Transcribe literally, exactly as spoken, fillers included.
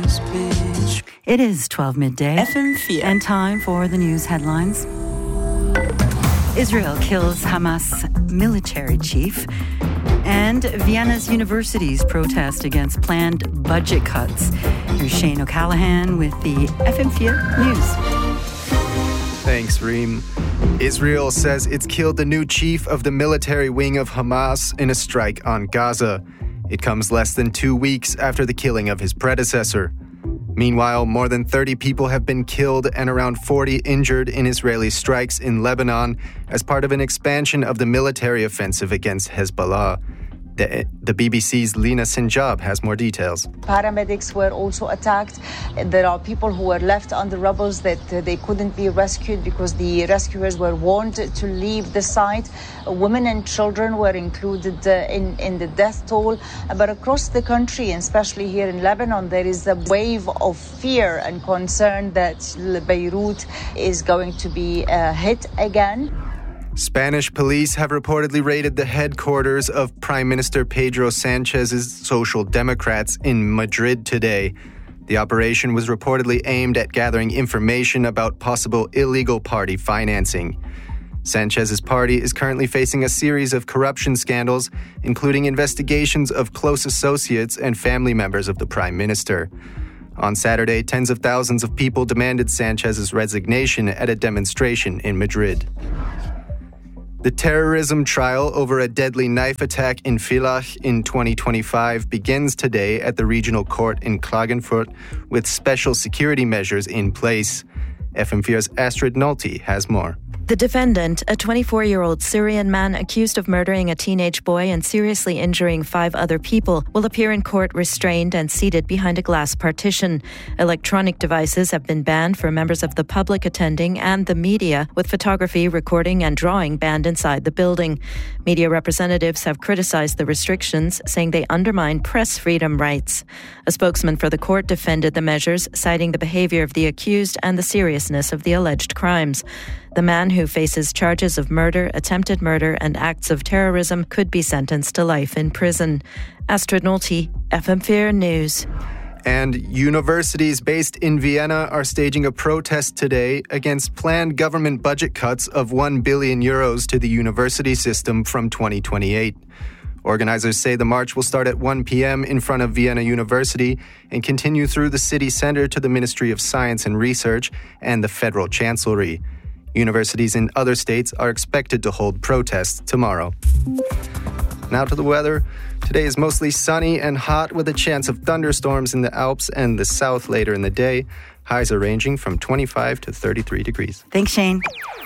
It is twelve midday. F M four. And time for the news headlines. Israel kills Hamas military chief. And Vienna's universities protest against planned budget cuts. Here's Shane O'Callaghan with the F M four News. Thanks, Reem. Israel says it's killed the new chief of the military wing of Hamas in a strike on Gaza. It comes less than two weeks after the killing of his predecessor. Meanwhile, more than thirty people have been killed and around forty injured in Israeli strikes in Lebanon as part of an expansion of the military offensive against Hezbollah. The, the B B C's Lina Sinjab has more details. Paramedics were also attacked. There are people who were left on the rubble that uh, they couldn't be rescued because the rescuers were warned to leave the site. Uh, women and children were included uh, in, in the death toll. Uh, but across the country, and especially here in Lebanon, there is a wave of fear and concern that Beirut is going to be uh, hit again. Spanish police have reportedly raided the headquarters of Prime Minister Pedro Sanchez's Social Democrats in Madrid today. The operation was reportedly aimed at gathering information about possible illegal party financing. Sanchez's party is currently facing a series of corruption scandals, including investigations of close associates and family members of the Prime Minister. On Saturday, tens of thousands of people demanded Sanchez's resignation at a demonstration in Madrid. The terrorism trial over a deadly knife attack in Villach in twenty twenty-five begins today at the regional court in Klagenfurt with special security measures in place. F M four's Astrid Nolte has more. The defendant, a twenty-four-year-old Syrian man accused of murdering a teenage boy and seriously injuring five other people, will appear in court restrained and seated behind a glass partition. Electronic devices have been banned for members of the public attending and the media, with photography, recording and drawing banned inside the building. Media representatives have criticized the restrictions, saying they undermine press freedom rights. A spokesman for the court defended the measures, citing the behavior of the accused and the seriousness of the alleged crimes. The man who faces charges of murder, attempted murder and acts of terrorism could be sentenced to life in prison. Astrid Nolte, F M four News. And universities based in Vienna are staging a protest today against planned government budget cuts of one billion euros to the university system from twenty twenty-eight. Organizers say the march will start at one p.m. in front of Vienna University and continue through the city center to the Ministry of Science and Research and the Federal Chancellery. Universities in other states are expected to hold protests tomorrow. Now to the weather. Today is mostly sunny and hot with a chance of thunderstorms in the Alps and the south later in the day. Highs are ranging from twenty-five to thirty-three degrees. Thanks, Shane.